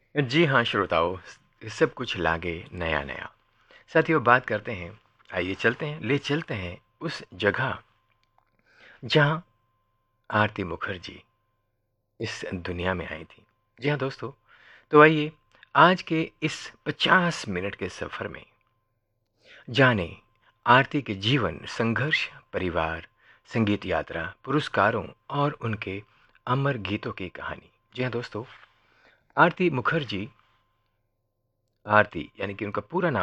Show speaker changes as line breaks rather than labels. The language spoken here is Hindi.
जी हाँ श्रोताओं, सब कुछ लागे नया नया। साथियों, बात करते हैं, आइए चलते हैं, ले चलते हैं उस जगह जहाँ आरती मुखर्जी इस दुनिया में आई थी। जी हाँ दोस्तों, तो आइए आज के इस 50 मिनट के सफ़र में जाने आरती के जीवन, संघर्ष, परिवार, संगीत यात्रा, पुरस्कारों और उनके अमर गीतों की कहानी। जी हाँ दोस्तों, आरती मुखर्जी, आरती यानी कि उनका पूरा नाम